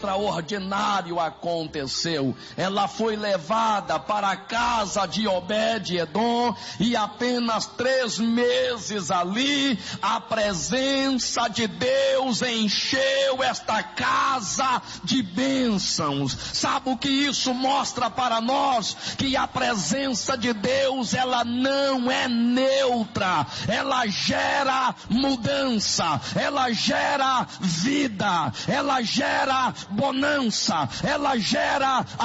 extraordinário aconteceu. Ela foi levada para a casa de Obed-edom e apenas 3 meses ali, a presença de Deus encheu esta casa de bênçãos. Sabe o que isso mostra para nós? Que a presença de Deus, ela não é neutra, ela gera mudança, ela gera vida, ela gera bonança, ela gera